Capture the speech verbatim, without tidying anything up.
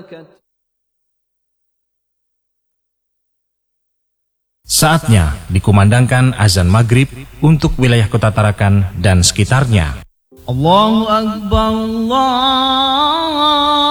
Saatnya dikumandangkan azan maghrib untuk wilayah Kota Tarakan dan sekitarnya. Allahu Akbar, Allah